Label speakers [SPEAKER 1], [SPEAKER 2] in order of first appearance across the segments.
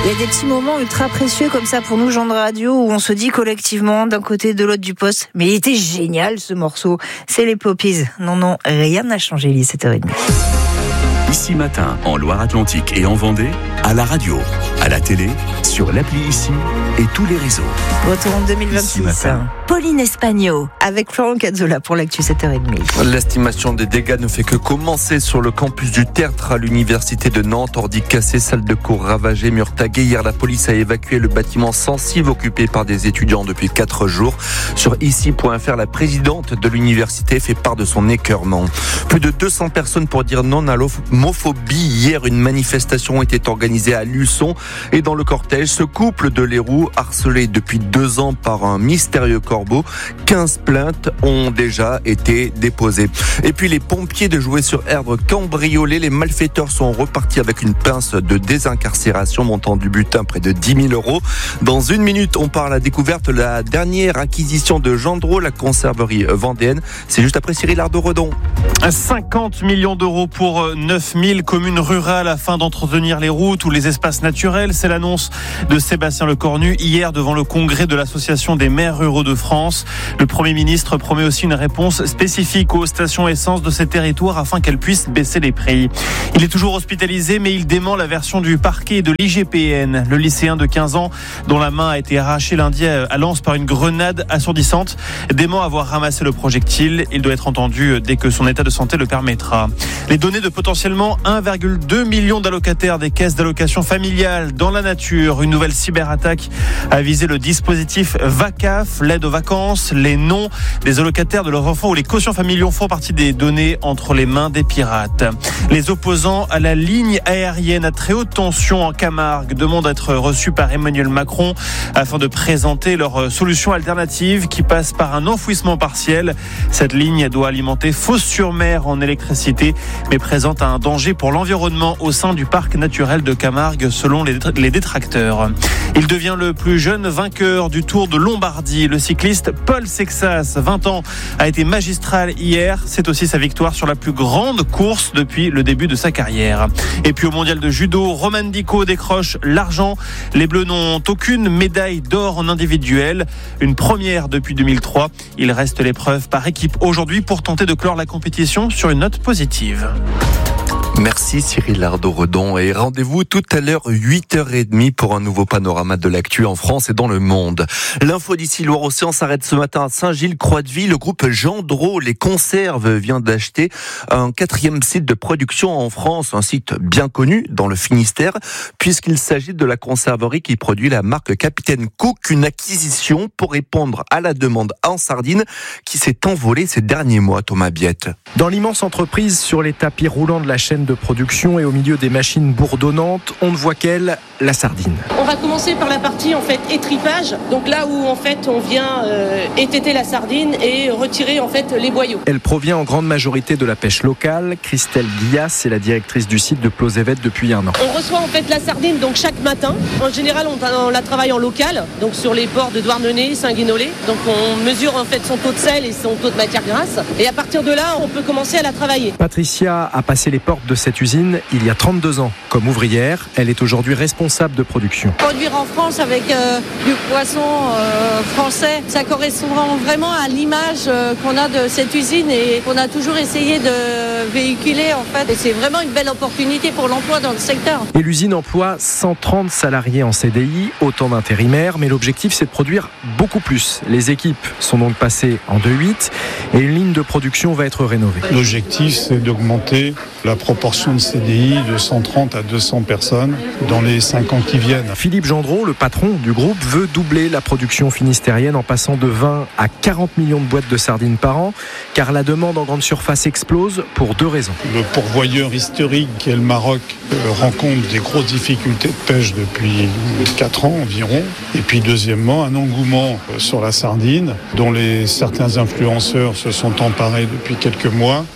[SPEAKER 1] Il y a des petits moments ultra précieux comme ça pour nous, gens de radio, où on se dit collectivement d'un côté et de l'autre du poste, mais il était génial ce morceau. C'est les Poppies. Non, rien n'a changé, Lise, 7h30.
[SPEAKER 2] Ici Matin, en Loire-Atlantique et en Vendée, à la radio, à la télé, sur l'appli Ici et tous les réseaux.
[SPEAKER 1] Retour en 2026.
[SPEAKER 3] Pauline Espagno.
[SPEAKER 1] Avec Florent Cazzola pour l'actu 7h30.
[SPEAKER 4] L'estimation des dégâts ne fait que commencer sur le campus du Tertre à l'université de Nantes. Ordi cassé, salle de cours ravagée, murs tagués. Hier, la police a évacué le bâtiment sensible occupé par des étudiants depuis 4 jours. Sur ici.fr, la présidente de l'université fait part de son écœurement. Plus de 200 personnes pour dire non à l'homophobie. Hier, une manifestation était organisée à Luçon et dans le cortège, ce couple de Léroux, harcelé depuis 2 ans par un mystérieux corbeau, 15 plaintes ont déjà été déposées. Et puis les pompiers de Joué-sur-Erdre cambriolés, les malfaiteurs sont repartis avec une pince de désincarcération, montant du butin près de 10 000 €. Dans une minute, on part à la découverte de la dernière acquisition de Gendreau, la conserverie vendéenne. C'est juste après Cyril Ardo-Redon.
[SPEAKER 5] 50 millions d'euros pour 9000 communes rurales afin d'entretenir les routes ou les espaces naturels. C'est l'annonce de Sébastien Lecornu hier devant le congrès de l'Association des maires ruraux de France. Le Premier ministre promet aussi une réponse spécifique aux stations essence de ces territoires afin qu'elles puissent baisser les prix. Il est toujours hospitalisé, mais il dément la version du parquet et de l'IGPN. Le lycéen de 15 ans, dont la main a été arrachée lundi à Lens par une grenade assourdissante, dément avoir ramassé le projectile. Il doit être entendu dès que son état de santé le permettra. Les données de potentiellement 1,2 million d'allocataires des caisses d'allocation familiale dans la nature. Une nouvelle cyberattaque a visé le dispositif VACAF, l'aide aux vacances. Les noms des allocataires de leurs enfants ou les quotients familiaux font partie des données entre les mains des pirates. Les opposants à la ligne aérienne à très haute tension en Camargue demandent à être reçus par Emmanuel Macron afin de présenter leur solution alternative qui passe par un enfouissement partiel. Cette ligne doit alimenter Fos-sur-Mer en électricité, mais présente un danger pour l'environnement au sein du parc naturel de Camargue, selon les détracteurs. Il devient le plus jeune vainqueur du Tour de Lombardie. Le cycliste Paul Sexas, 20 ans, a été magistral hier. C'est aussi sa victoire sur la plus grande course depuis le début de sa carrière. Et puis au mondial de judo, Roman Dico décroche l'argent. Les Bleus n'ont aucune médaille d'or en individuel. Une première depuis 2003. Il reste l'épreuve par équipe aujourd'hui pour tenter de clore la compétition sur une note positive.
[SPEAKER 4] Merci Cyril Ardo-Redon et rendez-vous tout à l'heure 8h30 pour un nouveau panorama de l'actu en France et dans le monde. L'info d'ici Loire-Océan s'arrête ce matin à Saint-Gilles-Croix-de-Vie. Le groupe Gendreau les conserves vient d'acheter un 4e site de production en France, un site bien connu dans le Finistère puisqu'il s'agit de la conserverie qui produit la marque Capitaine Cook, une acquisition pour répondre à la demande en sardines qui s'est envolée ces derniers mois. Thomas Biette.
[SPEAKER 6] Dans l'immense entreprise sur les tapis roulants de la chaîne de production et au milieu des machines bourdonnantes, on ne voit qu'elle, la sardine.
[SPEAKER 7] On va commencer par la partie étripage, donc là où on vient étêter la sardine et retirer les boyaux.
[SPEAKER 6] Elle provient en grande majorité de la pêche locale. Christelle Guillas est la directrice du site de Plozévet depuis 1 an.
[SPEAKER 7] On reçoit la sardine donc chaque matin. En général, on la travaille en local, donc sur les ports de Douarnenez, Saint-Guinolé. Donc on mesure son taux de sel et son taux de matière grasse. Et à partir de là, on peut commencer à la travailler.
[SPEAKER 6] Patricia a passé les portes de cette usine il y a 32 ans. Comme ouvrière, elle est aujourd'hui responsable de production.
[SPEAKER 8] Produire en France avec du poisson français, ça correspond vraiment à l'image qu'on a de cette usine et qu'on a toujours essayé de véhiculer Et c'est vraiment une belle opportunité pour l'emploi dans le secteur.
[SPEAKER 6] Et l'usine emploie 130 salariés en CDI, autant d'intérimaires, mais l'objectif c'est de produire beaucoup plus. Les équipes sont donc passées en 2-8 et une ligne de production va être rénovée.
[SPEAKER 9] L'objectif c'est d'augmenter la proportion de CDI de 130 à 200 personnes dans les 5 ans qui viennent.
[SPEAKER 6] Philippe Gendreau, le patron du groupe, veut doubler la production finistérienne en passant de 20 à 40 millions de boîtes de sardines par an, car la demande en grande surface explose pour 2 raisons.
[SPEAKER 9] Le pourvoyeur historique qui est le Maroc rencontre des grosses difficultés de pêche depuis 4 ans environ. Et puis deuxièmement, un engouement sur la sardine dont certains influenceurs se sont emparés depuis quelques mois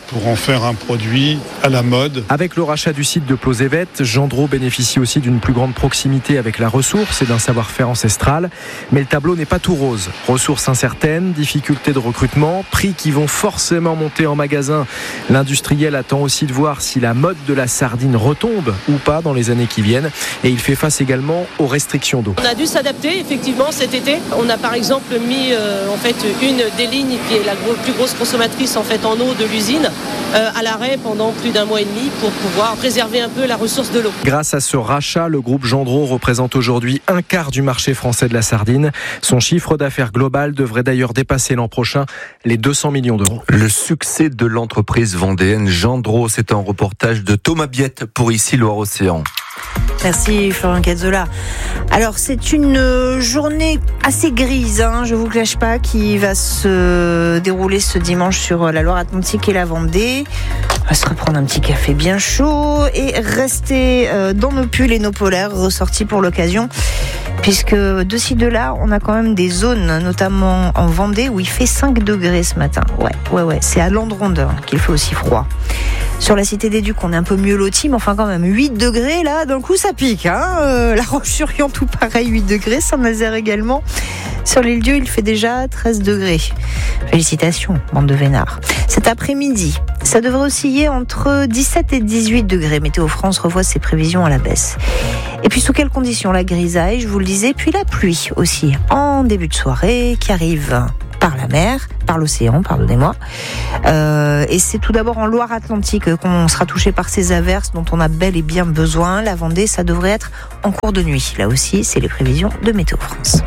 [SPEAKER 9] pour en faire un produit à la mode.
[SPEAKER 6] Avec le rachat du site de Plozévet, Gendreau bénéficie aussi d'une plus grande proximité avec la ressource et d'un savoir-faire ancestral. Mais le tableau n'est pas tout rose. Ressources incertaines, difficultés de recrutement, prix qui vont forcément monter en magasin. L'industriel attend aussi de voir si la mode de la sardine retombe ou pas dans les années qui viennent. Et il fait face également aux restrictions d'eau.
[SPEAKER 7] On a dû s'adapter effectivement cet été. On a par exemple mis une des lignes qui est la plus grosse consommatrice en eau de l'usine à l'arrêt pendant plus d'1 mois et demi pour pouvoir préserver un peu la ressource de l'eau.
[SPEAKER 6] Grâce à ce rachat, le groupe Gendreau représente aujourd'hui 1/4 du marché français de la sardine. Son chiffre d'affaires global devrait d'ailleurs dépasser l'an prochain les 200 millions d'euros.
[SPEAKER 4] Le succès de l'entreprise vendéenne Gendreau, c'est un reportage de Thomas Biette pour ici Loire-Océan.
[SPEAKER 1] Merci Florent Cazzola. Alors c'est une journée assez grise, je vous cache pas, qui va se dérouler ce dimanche sur la Loire-Atlantique et la Vendée. On va se reprendre un petit café bien chaud et rester dans nos pulls et nos polaires ressortis pour l'occasion. Puisque de ci de là, on a quand même des zones, notamment en Vendée, où il fait 5 degrés ce matin. Ouais, c'est à Landronde qu'il fait aussi froid. Sur la Cité des Ducs, on est un peu mieux lotis, mais enfin quand même 8 degrés, là, d'un coup ça pique. La Roche-sur-Yon, tout pareil, 8 degrés, Saint-Nazaire également. Sur l'île Dieu, il fait déjà 13 degrés. Félicitations, bande de vénards. Cet après-midi, ça devrait osciller entre 17 et 18 degrés. Météo France revoit ses prévisions à la baisse. Et puis sous quelles conditions? La grisaille, je vous le disais, puis la pluie aussi, en début de soirée, qui arrive par la mer, par l'océan, pardonnez-moi. Et c'est tout d'abord en Loire-Atlantique qu'on sera touché par ces averses dont on a bel et bien besoin. La Vendée, ça devrait être en cours de nuit. Là aussi, c'est les prévisions de Météo France.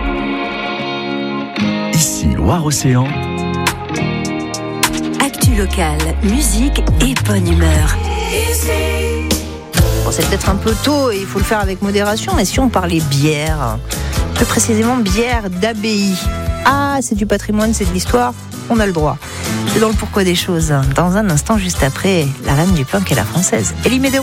[SPEAKER 2] Ici Loire-Océan.
[SPEAKER 3] Actu locale, musique et bonne humeur.
[SPEAKER 1] Bon, c'est peut-être un peu tôt et il faut le faire avec modération, mais si on parlait bière, plus précisément bière d'abbaye. Ah, c'est du patrimoine, c'est de l'histoire, on a le droit. C'est dans le pourquoi des choses. Dans un instant, juste après, la reine du punk et la française, Elie Médéo.